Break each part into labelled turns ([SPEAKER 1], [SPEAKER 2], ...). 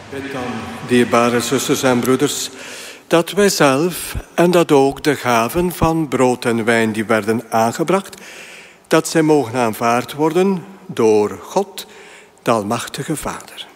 [SPEAKER 1] Bid dan, dierbare zusters en broeders, dat wij zelf en dat ook de gaven van brood en wijn die werden aangebracht, dat zij mogen aanvaard worden door God, de Almachtige Vader.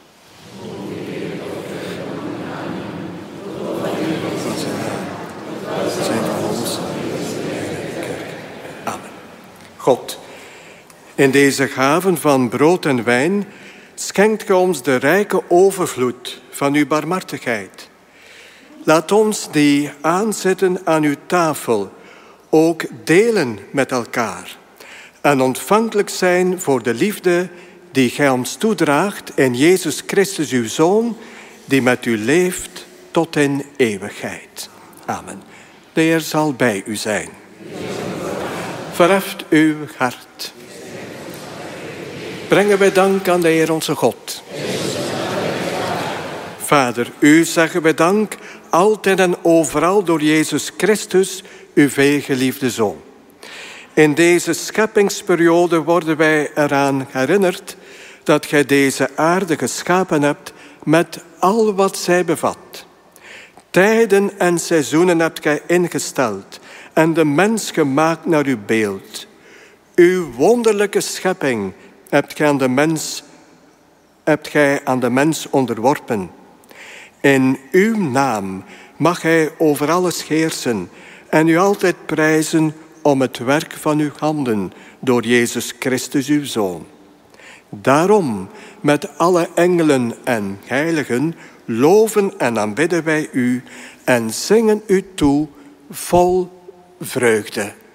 [SPEAKER 1] Amen. God, in deze gaven van brood en wijn schenkt ge ons de rijke overvloed van uw barmhartigheid. Laat ons die aanzitten aan uw tafel ook delen met elkaar en ontvankelijk zijn voor de liefde die gij ons toedraagt in Jezus Christus, uw Zoon, die met u leeft tot in eeuwigheid. Amen. De Heer zal bij u zijn. Verheft uw hart. Brengen wij dank aan de Heer onze God. Vader, u zeggen wij dank altijd en overal door Jezus Christus, uw veelgeliefde Zoon. In deze scheppingsperiode worden wij eraan herinnerd dat gij deze aarde geschapen hebt met al wat zij bevat. Tijden en seizoenen hebt gij ingesteld en de mens gemaakt naar uw beeld. Uw wonderlijke schepping hebt gij aan de mens onderworpen. In uw naam mag hij over alles heersen en u altijd prijzen om het werk van uw handen door Jezus Christus, uw Zoon. Daarom, met alle engelen en heiligen, loven en aanbidden wij u en zingen u toe vol vreugde.